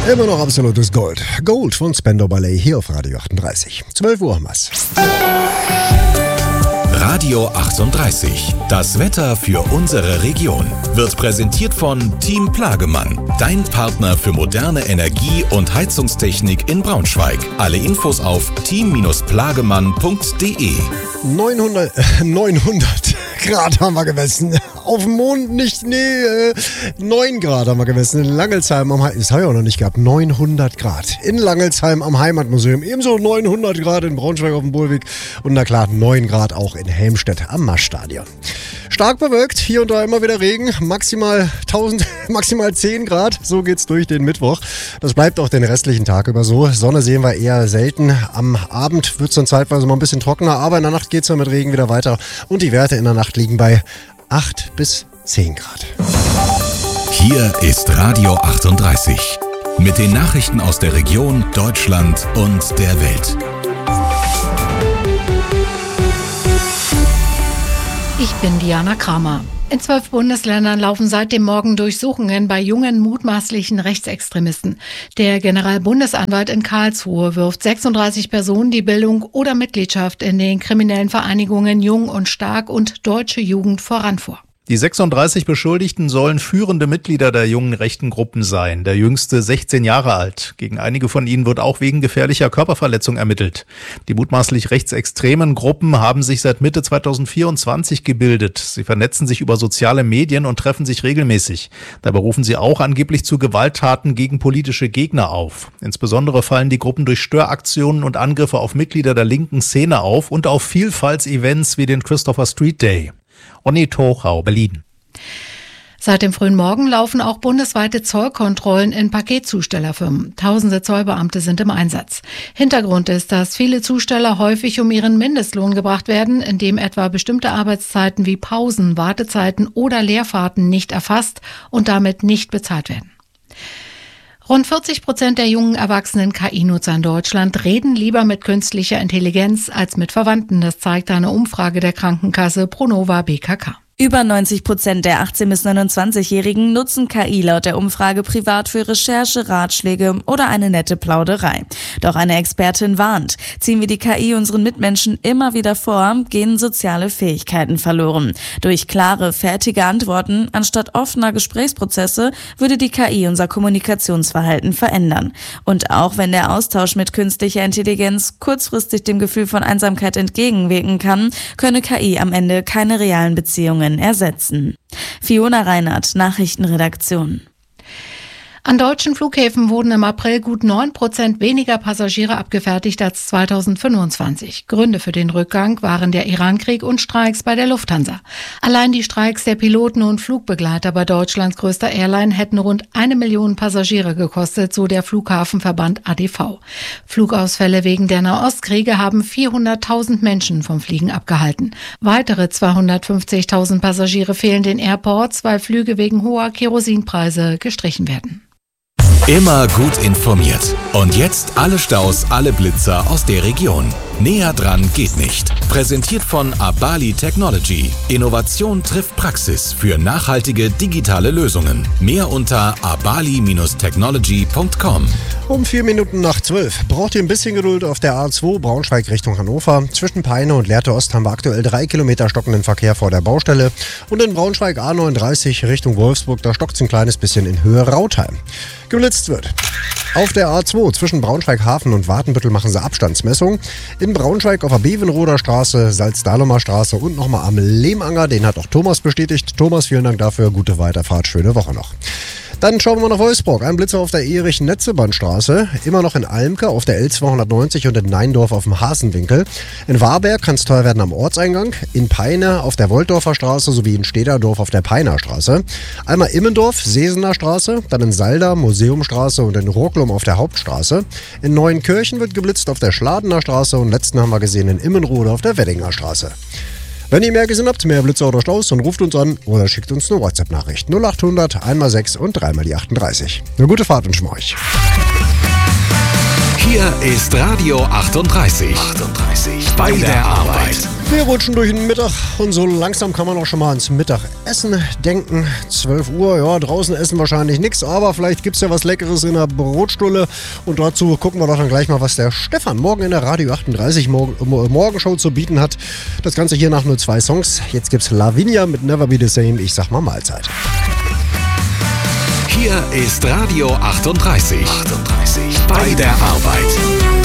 Immer noch absolutes Gold. Gold von Spandau Ballet hier auf Radio 38. 12 Uhr haben wir's. Radio 38. Das Wetter für unsere Region wird präsentiert von Team Plagemann. Dein Partner für moderne Energie- und Heizungstechnik in Braunschweig. Alle Infos auf team-plagemann.de. 900 Grad haben wir gemessen. Auf dem Mond nicht, 9 Grad haben wir gemessen. In Langelsheim am das habe ich auch noch nicht gehabt. 900 Grad. In Langelsheim am Heimatmuseum. Ebenso 900 Grad in Braunschweig auf dem Bullweg. Und na klar, 9 Grad auch in Helmstedt am Maschstadion. Stark bewölkt, hier und da immer wieder Regen. Maximal 10 Grad. So geht's durch den Mittwoch. Das bleibt auch den restlichen Tag über so. Sonne sehen wir eher selten. Am Abend wird es dann zeitweise mal ein bisschen trockener. Aber in der Nacht geht's dann mit Regen wieder weiter. Und die Werte in der Nacht liegen bei 8 bis 10 Grad. Hier ist Radio 38. Mit den Nachrichten aus der Region, Deutschland und der Welt. Ich bin Diana Kramer. In 12 Bundesländern laufen seit dem Morgen Durchsuchungen bei jungen mutmaßlichen Rechtsextremisten. Der Generalbundesanwalt in Karlsruhe wirft 36 Personen die Bildung oder Mitgliedschaft in den kriminellen Vereinigungen Jung und Stark und Deutsche Jugend voran vor. Die 36 Beschuldigten sollen führende Mitglieder der jungen rechten Gruppen sein, der jüngste 16 Jahre alt. Gegen einige von ihnen wird auch wegen gefährlicher Körperverletzung ermittelt. Die mutmaßlich rechtsextremen Gruppen haben sich seit Mitte 2024 gebildet. Sie vernetzen sich über soziale Medien und treffen sich regelmäßig. Dabei rufen sie auch angeblich zu Gewalttaten gegen politische Gegner auf. Insbesondere fallen die Gruppen durch Störaktionen und Angriffe auf Mitglieder der linken Szene auf und auf Vielfaltsevents wie den Christopher Street Day. Onni Tochau, Berlin. Seit dem frühen Morgen laufen auch bundesweite Zollkontrollen in Paketzustellerfirmen. Tausende Zollbeamte sind im Einsatz. Hintergrund ist, dass viele Zusteller häufig um ihren Mindestlohn gebracht werden, indem etwa bestimmte Arbeitszeiten wie Pausen, Wartezeiten oder Leerfahrten nicht erfasst und damit nicht bezahlt werden. Rund 40% der jungen erwachsenen KI-Nutzer in Deutschland reden lieber mit künstlicher Intelligenz als mit Verwandten. Das zeigt eine Umfrage der Krankenkasse Pronova BKK. Über 90% der 18- bis 29-Jährigen nutzen KI laut der Umfrage privat für Recherche, Ratschläge oder eine nette Plauderei. Doch eine Expertin warnt, ziehen wir die KI unseren Mitmenschen immer wieder vor, gehen soziale Fähigkeiten verloren. Durch klare, fertige Antworten anstatt offener Gesprächsprozesse würde die KI unser Kommunikationsverhalten verändern. Und auch wenn der Austausch mit künstlicher Intelligenz kurzfristig dem Gefühl von Einsamkeit entgegenwirken kann, könne KI am Ende keine realen Beziehungen ersetzen. Fiona Reinhardt, Nachrichtenredaktion. An deutschen Flughäfen wurden im April gut 9% weniger Passagiere abgefertigt als 2025. Gründe für den Rückgang waren der Irankrieg und Streiks bei der Lufthansa. Allein die Streiks der Piloten und Flugbegleiter bei Deutschlands größter Airline hätten rund 1 Million Passagiere gekostet, so der Flughafenverband ADV. Flugausfälle wegen der Nahostkriege haben 400.000 Menschen vom Fliegen abgehalten. Weitere 250.000 Passagiere fehlen den Airports, weil Flüge wegen hoher Kerosinpreise gestrichen werden. Immer gut informiert. Und jetzt alle Staus, alle Blitzer aus der Region. Näher dran geht nicht. Präsentiert von Abali Technology. Innovation trifft Praxis für nachhaltige digitale Lösungen. Mehr unter abali-technology.com. Um 4 Minuten nach 12 braucht ihr ein bisschen Geduld auf der A2 Braunschweig Richtung Hannover. Zwischen Peine und Lehrte Ost haben wir aktuell 3 Kilometer stockenden Verkehr vor der Baustelle. Und in Braunschweig A39 Richtung Wolfsburg, da stockt es ein kleines bisschen in Höhe Rautheim. Geblitzt wird. Auf der A2 zwischen Braunschweig-Hafen und Watenbüttel machen sie Abstandsmessung. In Braunschweig auf der Bevenroder Straße, Salzdahlumer Straße und nochmal am Lehmanger. Den hat auch Thomas bestätigt. Thomas, vielen Dank dafür. Gute Weiterfahrt, schöne Woche noch. Dann schauen wir mal nach Wolfsburg. Ein Blitzer auf der Erich-Netzebahnstraße. Immer noch in Almke auf der L290 und in Neindorf auf dem Hasenwinkel. In Warberg kann es teuer werden am Ortseingang. In Peine auf der Woltdorfer Straße sowie in Stederdorf auf der Peiner Straße. Einmal Immendorf, Sesener Straße. Dann in Salda, Museumstraße und in Roklum auf der Hauptstraße. In Neuenkirchen wird geblitzt auf der Schladener Straße. Und letzten haben wir gesehen in Immenrode auf der Weddinger Straße. Wenn ihr mehr gesehen habt, mehr Blitzer oder Staus, dann ruft uns an oder schickt uns eine WhatsApp-Nachricht. 0800 1x6 und 3x38. Eine gute Fahrt wünschen wir euch. Hier ist Radio 38. Bei der Arbeit. Wir rutschen durch den Mittag und so langsam kann man auch schon mal ans Mittagessen denken. 12 Uhr, ja, draußen essen wahrscheinlich nichts, aber vielleicht gibt es ja was Leckeres in der Brotstulle. Und dazu gucken wir doch dann gleich mal, was der Stefan morgen in der Radio 38 Morgenshow zu bieten hat. Das Ganze hier nach nur 2 Songs. Jetzt gibt's Lavinia mit Never Be the Same. Ich sag mal Mahlzeit. Hier ist Radio 38. Bei der Arbeit.